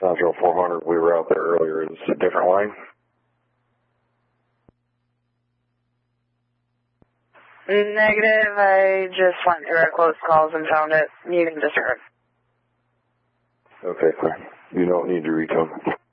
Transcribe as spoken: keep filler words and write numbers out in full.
Central four hundred, we were out there earlier. Is this a different line? Negative. I just went through our close calls and found it. You can disregard. Okay, fine. You don't need to retone.